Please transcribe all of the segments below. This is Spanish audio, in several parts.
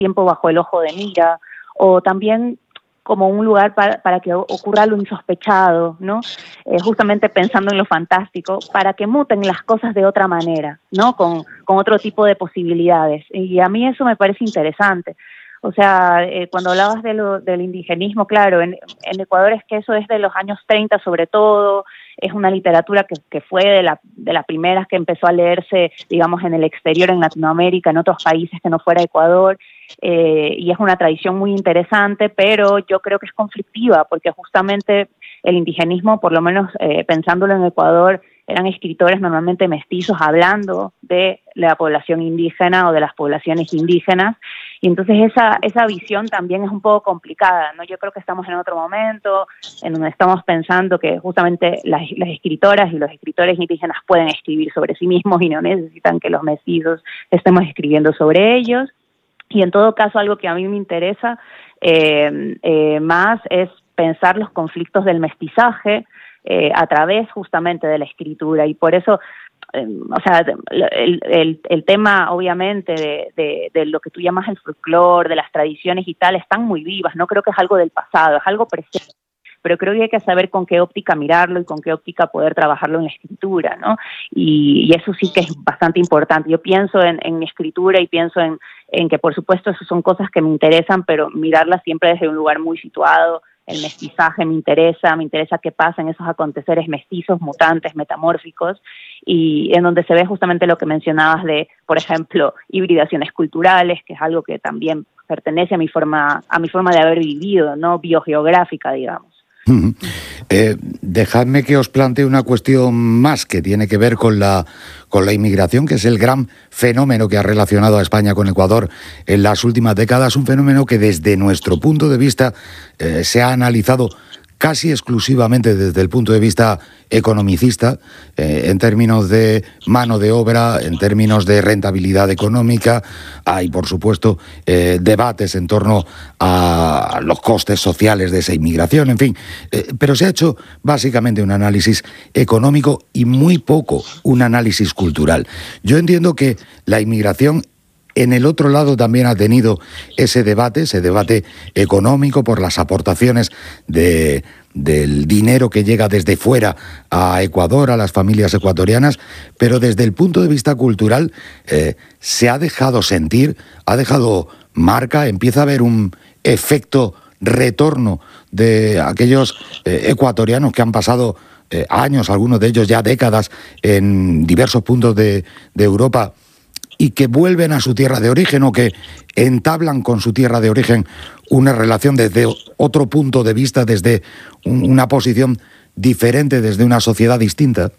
tiempo bajo el ojo de mira, o también como un lugar para que ocurra lo insospechado, ¿no? Justamente pensando en lo fantástico, para que muten las cosas de otra manera, ¿no? Con otro tipo de posibilidades. Y a mí eso me parece interesante. O sea, cuando hablabas del indigenismo, claro, en Ecuador es que eso es de los años 30 sobre todo, es una literatura que fue de las primeras que empezó a leerse, digamos, en el exterior, en Latinoamérica, en otros países que no fuera Ecuador, y es una tradición muy interesante, pero yo creo que es conflictiva, porque justamente el indigenismo, por lo menos pensándolo en Ecuador, eran escritores normalmente mestizos hablando de la población indígena o de las poblaciones indígenas, y entonces esa visión también es un poco complicada, ¿no? Yo creo que estamos en otro momento en donde estamos pensando que justamente las escritoras y los escritores indígenas pueden escribir sobre sí mismos y no necesitan que los mestizos estemos escribiendo sobre ellos. Y en todo caso, algo que a mí me interesa más es pensar los conflictos del mestizaje a través justamente de la escritura, y por eso o sea, el tema obviamente de lo que tú llamas el folclore, de las tradiciones y tal, están muy vivas. No creo que es algo del pasado, es algo presente, pero creo que hay que saber con qué óptica mirarlo y con qué óptica poder trabajarlo en la escritura, ¿no? Y eso sí que es bastante importante. Yo pienso en mi escritura y pienso en que, por supuesto, eso son cosas que me interesan, pero mirarlas siempre desde un lugar muy situado. El mestizaje me interesa qué pasa en esos aconteceres mestizos, mutantes, metamórficos, y en donde se ve justamente lo que mencionabas de, por ejemplo, hibridaciones culturales, que es algo que también pertenece a mi forma de haber vivido, ¿no? Biogeográfica, digamos. Dejadme que os plantee una cuestión más que tiene que ver con la inmigración, que es el gran fenómeno que ha relacionado a España con Ecuador en las últimas décadas, un fenómeno que desde nuestro punto de vista se ha analizado casi exclusivamente desde el punto de vista economicista, en términos de mano de obra, en términos de rentabilidad económica. Hay, por supuesto, debates en torno a los costes sociales de esa inmigración, en fin. Pero se ha hecho básicamente un análisis económico y muy poco un análisis cultural. Yo entiendo que la inmigración en el otro lado también ha tenido ese debate económico por las aportaciones del dinero que llega desde fuera a Ecuador, a las familias ecuatorianas, pero desde el punto de vista cultural se ha dejado sentir, ha dejado marca, empieza a haber un efecto retorno de aquellos ecuatorianos que han pasado años, algunos de ellos ya décadas, en diversos puntos de Europa, y que vuelven a su tierra de origen o que entablan con su tierra de origen una relación desde otro punto de vista, desde una posición diferente, desde una sociedad distinta?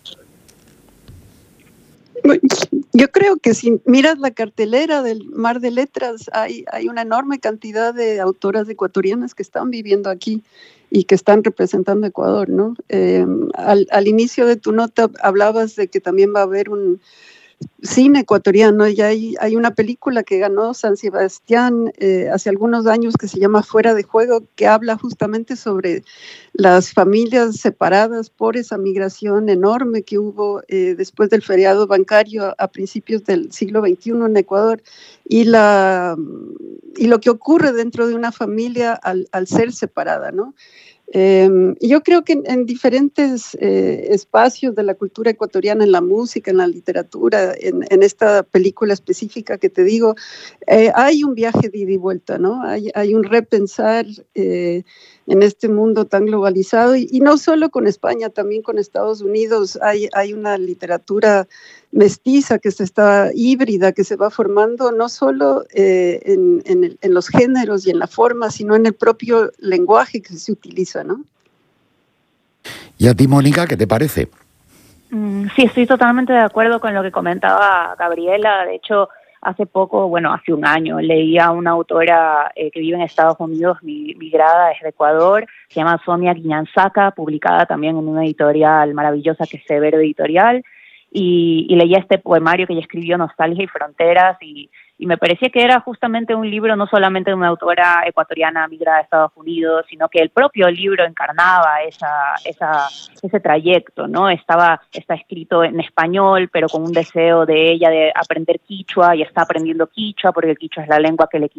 Yo creo que si miras la cartelera del Mar de Letras, hay una enorme cantidad de autoras ecuatorianas que están viviendo aquí y que están representando a Ecuador, ¿no? Al inicio de tu nota hablabas de que también va a haber un cine ecuatoriano, y hay una película que ganó San Sebastián hace algunos años que se llama Fuera de Juego, que habla justamente sobre las familias separadas por esa migración enorme que hubo después del feriado bancario a principios del siglo XXI en Ecuador, y lo que ocurre dentro de una familia al ser separada, ¿no? Yo creo que en diferentes espacios de la cultura ecuatoriana, en la música, en la literatura, en esta película específica que te digo, hay un viaje de ida y vuelta, ¿no? Hay un repensar en este mundo tan globalizado, y no solo con España, también con Estados Unidos. Hay una literatura mestiza híbrida, que se va formando no solo en los géneros y en la forma, sino en el propio lenguaje que se utiliza, ¿no? ¿Y a ti, Mónica, qué te parece? Sí, estoy totalmente de acuerdo con lo que comentaba Gabriela. De hecho, hace un año, leí a una autora que vive en Estados Unidos, migrada desde Ecuador, se llama Sonia Guiñanzaca, publicada también en una editorial maravillosa que es Severo Editorial, y leía este poemario que ella escribió, Nostalgia y Fronteras, y y me parecía que era justamente un libro no solamente de una autora ecuatoriana migrada a Estados Unidos, sino que el propio libro encarnaba ese trayecto, ¿no? Está escrito en español, pero con un deseo de ella de aprender quichua, y está aprendiendo quichua, porque el quichua es la lengua que le